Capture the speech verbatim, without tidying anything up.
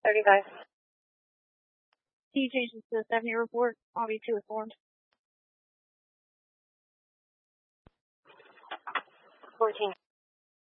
thirty-five. Can you change this to a seventy report? I'll be two informed. fourteen.